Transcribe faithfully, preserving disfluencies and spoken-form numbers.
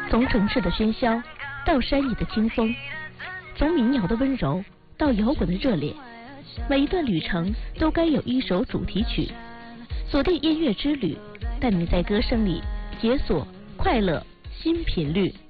从城市的喧嚣到山野的清风，从民谣的温柔到摇滚的热烈，每一段旅程都该有一首主题曲。锁定音乐之旅，带你在歌声里解锁快乐新频率。